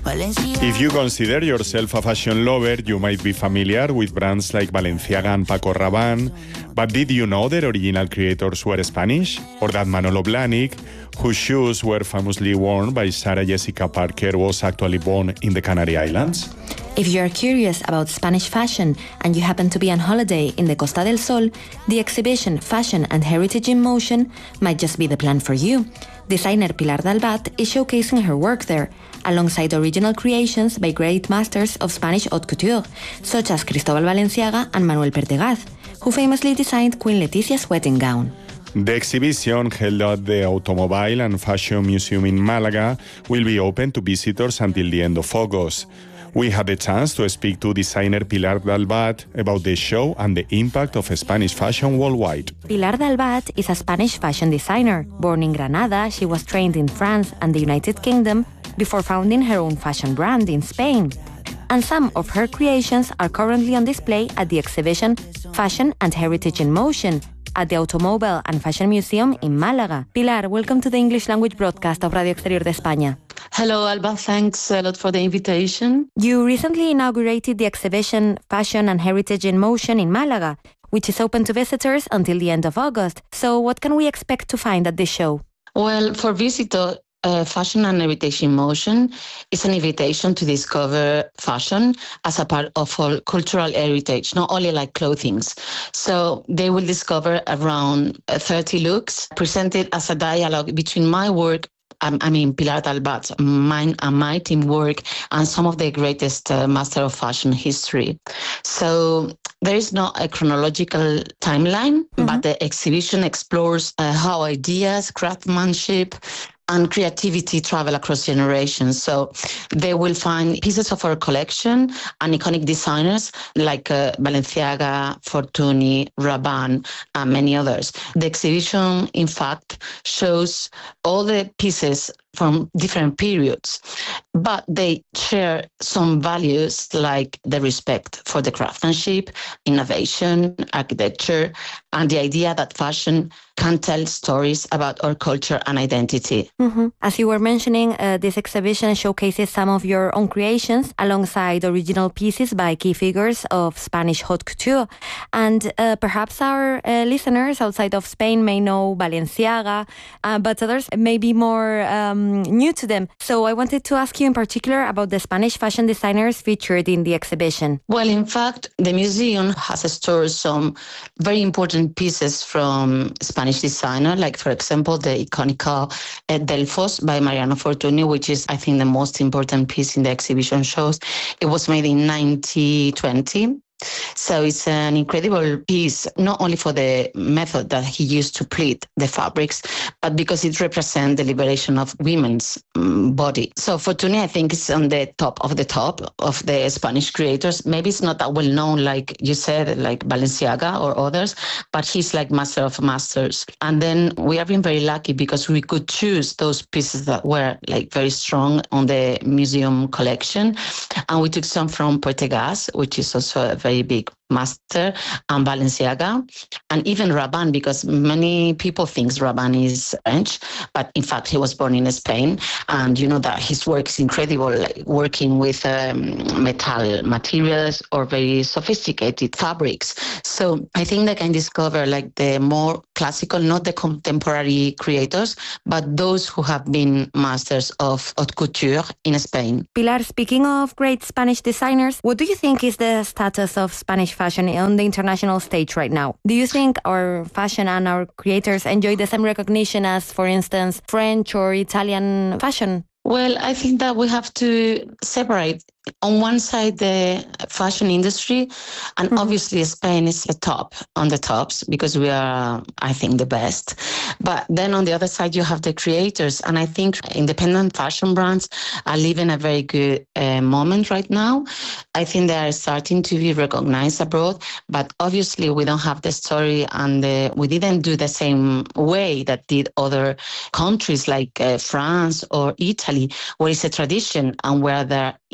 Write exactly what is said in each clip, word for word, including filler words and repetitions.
If you consider yourself a fashion lover, you might be familiar with brands like Balenciaga and Paco Rabanne, but did you know their original creators were Spanish? Or that Manolo Blahnik, whose shoes were famously worn by Sarah Jessica Parker, was actually born in the Canary Islands? If you are curious about Spanish fashion and you happen to be on holiday in the Costa del Sol, the exhibition Fashion and Heritage in Motion might just be the plan for you. Designer Pilar Dalbat is showcasing her work there, alongside original creations by great masters of Spanish haute couture, such as Cristóbal Valenciaga and Manuel Pertegaz, who famously designed Queen Letitia's wedding gown. The exhibition, held at the Automobile and Fashion Museum in Malaga, will be open to visitors until the end of August. We had the chance to speak to designer Pilar Dalbat about the show and the impact of Spanish fashion worldwide. Pilar Dalbat is a Spanish fashion designer. Born in Granada, she was trained in France and the United Kingdom before founding her own fashion brand in Spain. And some of her creations are currently on display at the exhibition Fashion and Heritage in Motion at the Automobile and Fashion Museum in Malaga. Pilar, welcome to the English language broadcast of Radio Exterior de España. Hello, Alba. Thanks a lot for the invitation. You recently inaugurated the exhibition Fashion and Heritage in Motion in Malaga, which is open to visitors until the end of August. So what can we expect to find at this show? Well, for visitors, Uh, Fashion and Heritage in Motion is an invitation to discover fashion as a part of our cultural heritage, not only like clothing. So they will discover around thirty looks presented as a dialogue between my work, um, I mean Pilar Dalbat, mine and my team work, and some of the greatest uh, master of fashion history. So there is not a chronological timeline, mm-hmm. but the exhibition explores uh, how ideas, craftsmanship, and creativity travel across generations. So they will find pieces of our collection and iconic designers like uh, Balenciaga, Fortuny, Rabanne, and many others. The exhibition, in fact, shows all the pieces from different periods, but they share some values like the respect for the craftsmanship, innovation, architecture, and the idea that fashion can tell stories about our culture and identity. Mm-hmm. As you were mentioning, uh, this exhibition showcases some of your own creations alongside original pieces by key figures of Spanish haute couture. And uh, perhaps our uh, listeners outside of Spain may know Balenciaga, uh, but others may be more um, new to them. So I wanted to ask you in particular about the Spanish fashion designers featured in the exhibition. Well, in fact, the museum has stored some very important pieces from Spanish designer, like, for example, the iconic uh, Delfos by Mariano Fortuny, which is, I think, the most important piece in the exhibition shows. It was made in nineteen twenty. So it's an incredible piece, not only for the method that he used to pleat the fabrics, but because it represents the liberation of women's um, body. So Fortuny, I think, is on the top of the top of the Spanish creators. Maybe it's not that well known, like you said, like Balenciaga or others, but he's like master of masters. And then we have been very lucky because we could choose those pieces that were like very strong on the museum collection. And we took some from Pertegaz, which is also a very big master, and Balenciaga, and even Rabanne, because many people think Rabanne is French, but in fact he was born in Spain, and you know that his work is incredible, like working with um, metal materials or very sophisticated fabrics. So I think they can discover like the more classical, not the contemporary creators, but those who have been masters of haute couture in Spain. Pilar, speaking of great Spanish designers, what do you think is the status of Spanish fashion on the international stage right now? Do you think our fashion and our creators enjoy the same recognition as, for instance, French or Italian fashion? Well, I think that we have to separate. On one side, the fashion industry, and mm-hmm. obviously Spain is the top on the tops because we are, I think, the best. But then on the other side, you have the creators. And I think independent fashion brands are living a very good uh, moment right now. I think they are starting to be recognized abroad, but obviously we don't have the story and the, we didn't do the same way that did other countries like uh, France or Italy, where it's a tradition and where the investors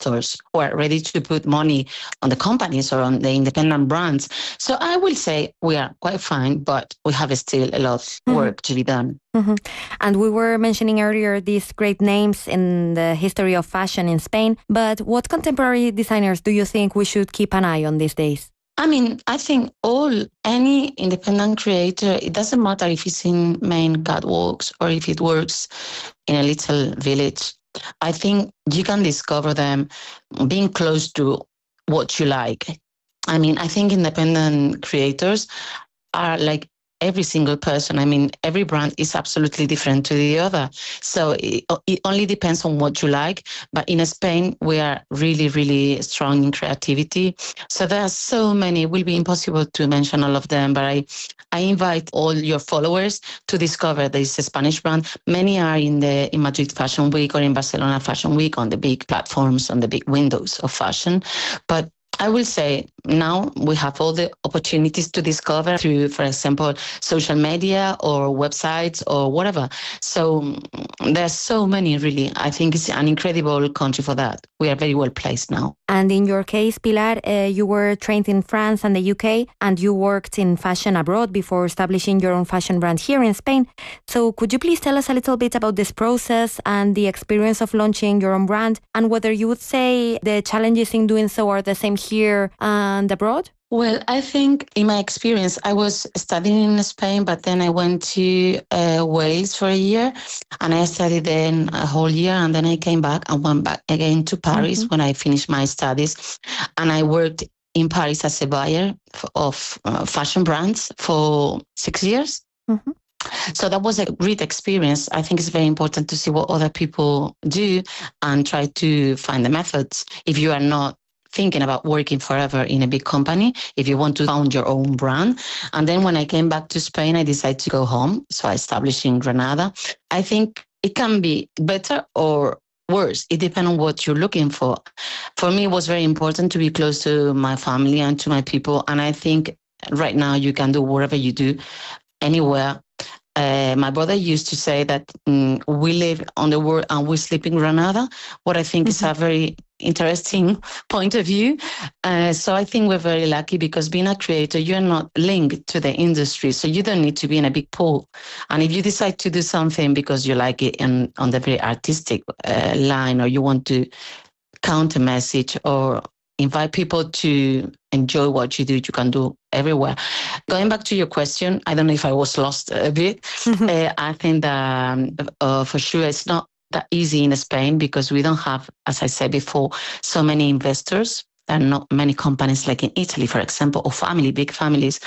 investors who are ready to put money on the companies or on the independent brands. So I will say we are quite fine, but we have still a lot of work mm-hmm. to be done. Mm-hmm. And we were mentioning earlier these great names in the history of fashion in Spain, but what contemporary designers do you think we should keep an eye on these days? I mean, I think all, any independent creator, it doesn't matter if it's in main catwalks or if it works in a little village. I think you can discover them being close to what you like. I mean, I think independent creators are like every single person. I mean, every brand is absolutely different to the other. So it, it only depends on what you like. But in Spain, we are really, really strong in creativity. So there are so many. It will be impossible to mention all of them. But I, I invite all your followers to discover this Spanish brand. Many are in the in Madrid Fashion Week or in Barcelona Fashion Week on the big platforms, on the big windows of fashion. But I will say now we have all the opportunities to discover through, for example, social media or websites or whatever. So there's so many, really. I think it's an incredible country for that. We are very well placed now. And in your case, Pilar, uh, you were trained in France and the U K, and you worked in fashion abroad before establishing your own fashion brand here in Spain. So could you please tell us a little bit about this process and the experience of launching your own brand, and whether you would say the challenges in doing so are the same here and abroad? Well, I think in my experience, I was studying in Spain, but then I went to uh, Wales for a year and I studied then a whole year. And then I came back and went back again to Paris mm-hmm. when I finished my studies. And I worked in Paris as a buyer of uh, fashion brands for six years. Mm-hmm. So that was a great experience. I think it's very important to see what other people do and try to find the methods. If you are not thinking about working forever in a big company, if you want to found your own brand. And then when I came back to Spain, I decided to go home. So I established in Granada. I think it can be better or worse. It depends on what you're looking for. For me, it was very important to be close to my family and to my people. And I think right now you can do whatever you do, anywhere. Uh, my brother used to say that um, we live on the world and we sleep in Granada, what I think mm-hmm. is a very interesting point of view. Uh, so I think we're very lucky because being a creator, you're not linked to the industry. So you don't need to be in a big pool. And if you decide to do something because you like it in, on the very artistic uh, line, or you want to counter message or invite people to enjoy what you do, you can do everywhere. Going back to your question, I don't know if I was lost a bit. Mm-hmm. Uh, I think that um, uh, for sure it's not that easy in Spain because we don't have, as I said before, so many investors. There are not many companies like in Italy, for example, or family, big families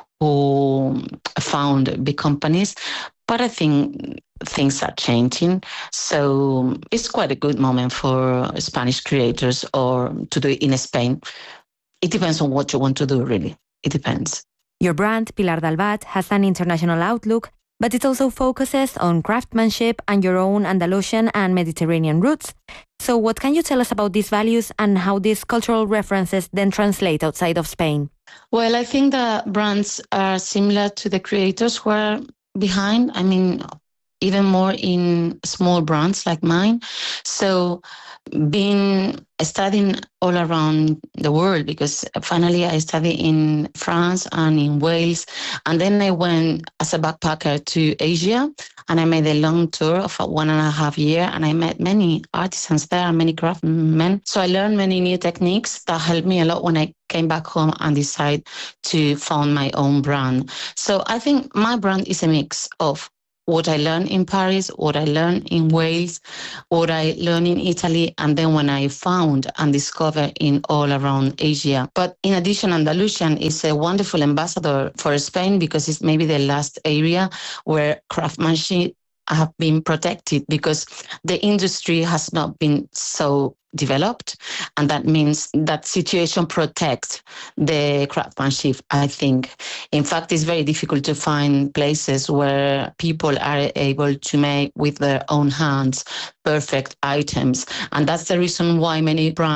who found big companies. But I think things are changing. So it's quite a good moment for Spanish creators or to do it in Spain. It depends on what you want to do, really. It depends. Your brand, Pilar Dalbat, has an international outlook, but it also focuses on craftsmanship and your own Andalusian and Mediterranean roots. So what can you tell us about these values and how these cultural references then translate outside of Spain? Well, I think the brands are similar to the creators who are behind. I mean, even more in small brands like mine. So being studying all around the world, because finally I studied in France and in Wales. And then I went as a backpacker to Asia and I made a long tour of one and a half year and I met many artisans there, many craftsmen. So I learned many new techniques that helped me a lot when I came back home and decided to found my own brand. So I think my brand is a mix of what I learned in Paris, what I learned in Wales, what I learned in Italy, and then when I found and discovered in all around Asia. But in addition, Andalusian is a wonderful ambassador for Spain because it's maybe the last area where craftsmanship have been protected because the industry has not been so developed. And that means that situation protects the craftsmanship, I think. In fact, it's very difficult to find places where people are able to make with their own hands perfect items. And that's the reason why many brands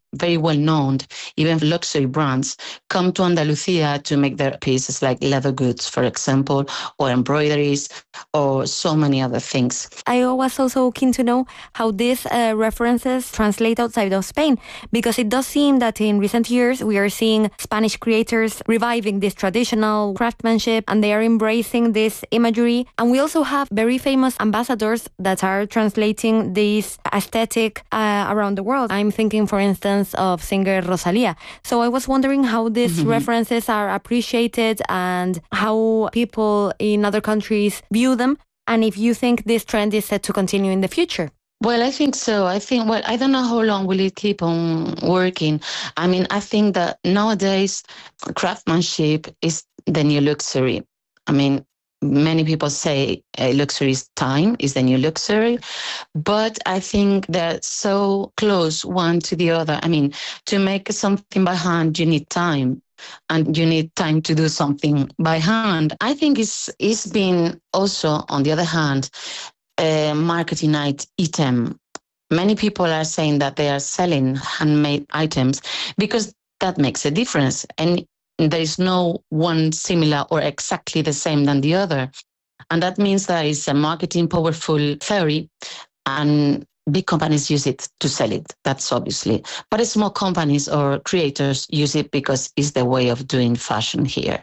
very well-known, even luxury brands, come to Andalusia to make their pieces like leather goods, for example, or embroideries, or so many other things. I was also keen to know how these uh, references translate outside of Spain, because it does seem that in recent years we are seeing Spanish creators reviving this traditional craftsmanship, and they are embracing this imagery. And we also have very famous ambassadors that are translating this aesthetic uh, around the world. I'm thinking, for instance, of singer Rosalía. So I was wondering how these mm-hmm. references are appreciated and how people in other countries view them, and if you think this trend is set to continue in the future. Well, I think so. I think, well, I don't know how long will it keep on working. I mean, I think that nowadays craftsmanship is the new luxury. I mean, many people say uh, luxury is time, is the new luxury, but I think they're so close one to the other. I mean, to make something by hand, you need time, and you need time to do something by hand. I think it's it's been also, on the other hand, a marketing item. Many people are saying that they are selling handmade items because that makes a difference, and there is no one similar or exactly the same than the other. And that means that it's a marketing powerful theory, and big companies use it to sell it. That's obviously. But small companies or creators use it because it's the way of doing fashion here.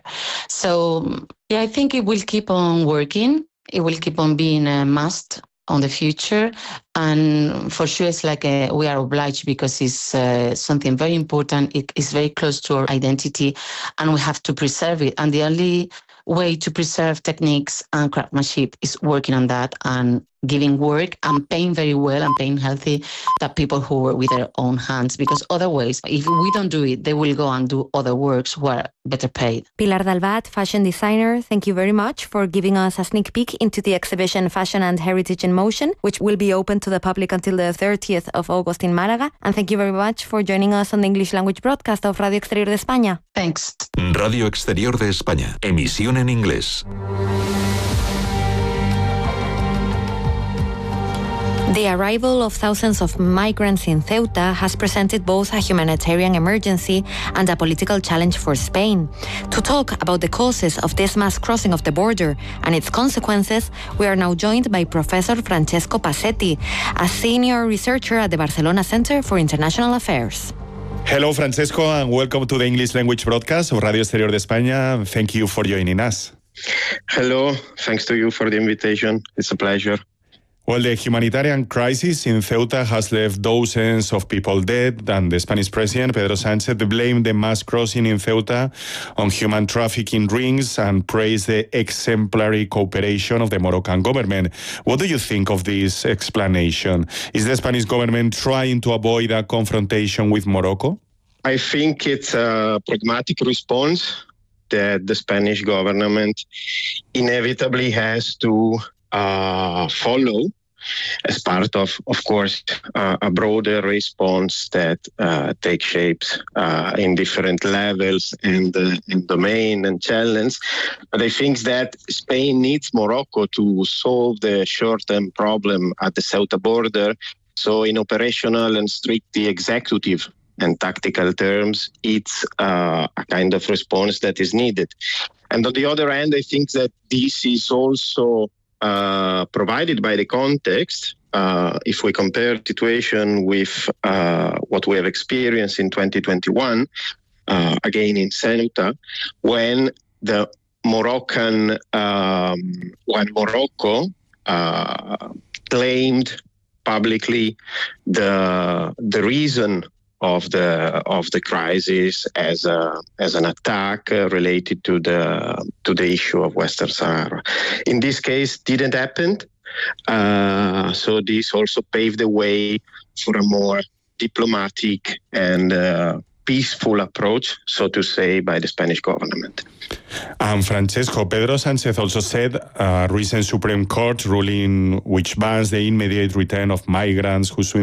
So yeah, I think it will keep on working. It will keep on being a must on the future, and for sure it's like a, we are obliged because it's uh, something very important. It is very close to our identity, and we have to preserve it, and the only way to preserve techniques and craftsmanship is working on that and giving work and paying very well and paying healthy the people who work with their own hands, because otherwise, if we don't do it, they will go and do other works who are better paid. Pilar Dalbat, fashion designer, thank you very much for giving us a sneak peek into the exhibition Fashion and Heritage in Motion, which will be open to the public until the thirtieth of August in Málaga. And thank you very much for joining us on the English language broadcast of Radio Exterior de España. Thanks. Radio Exterior de España. Emisión en inglés. The arrival of thousands of migrants in Ceuta has presented both a humanitarian emergency and a political challenge for Spain. To talk about the causes of this mass crossing of the border and its consequences, we are now joined by Professor Francesco Passetti, a senior researcher at the Barcelona Center for International Affairs. Hello, Francesco, and welcome to the English language broadcast of Radio Exterior de España. Thank you for joining us. Hello, thanks to you for the invitation. It's a pleasure. Well, the humanitarian crisis in Ceuta has left dozens of people dead, and the Spanish president, Pedro Sánchez, blamed the mass crossing in Ceuta on human trafficking rings and praised the exemplary cooperation of the Moroccan government. What do you think of this explanation? Is the Spanish government trying to avoid a confrontation with Morocco? I think it's a pragmatic response that the Spanish government inevitably has to uh, follow as part of, of course, uh, a broader response that uh, takes shapes uh, in different levels and, uh, and domain and challenge. But I think that Spain needs Morocco to solve the short-term problem at the Ceuta border. So in operational and strictly executive and tactical terms, it's uh, a kind of response that is needed. And on the other hand, I think that this is also uh, provided by the context. Uh, if we compare the situation with uh, what we have experienced in twenty twenty-one, uh, again in Ceuta, when the Moroccan, um, when Morocco uh, claimed publicly the the reason of the of the crisis as a as an attack uh, related to the to the issue of Western Sahara. In this case, didn't happen. Uh, so this also paved the way for a more diplomatic and uh, peaceful approach, so to say, by the Spanish government. And Francesco, Pedro Sánchez also said a recent Supreme Court ruling which bans the immediate return of migrants who swim